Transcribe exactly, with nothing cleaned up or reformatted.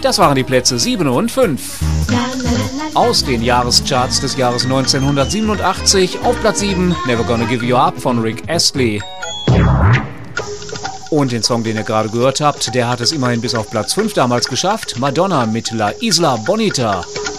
Das waren die Plätze sieben und fünf. Aus den Jahrescharts des Jahres neunzehnhundertsiebenundachtzig auf Platz sieben Never Gonna Give You Up von Rick Astley. Und den Song, den ihr gerade gehört habt, der hat es immerhin bis auf Platz fünf damals geschafft. Madonna mit La Isla Bonita.